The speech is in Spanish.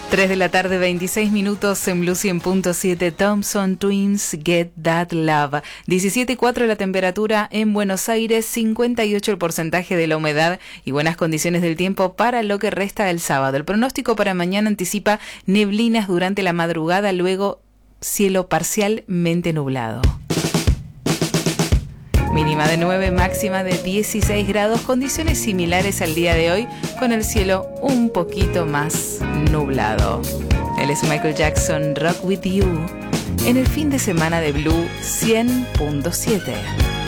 3 de la tarde, 26 minutos en Blue 100.7. Thompson Twins, Get That Love. 17,4 la temperatura en Buenos Aires, 58 el porcentaje de la humedad y buenas condiciones del tiempo para lo que resta del sábado. El pronóstico para mañana anticipa neblinas durante la madrugada, luego cielo parcialmente nublado. Mínima de 9, máxima de 16 grados, condiciones similares al día de hoy, con el cielo un poquito más nublado. Él es Michael Jackson, Rock With You, en el fin de semana de Blue 100.7.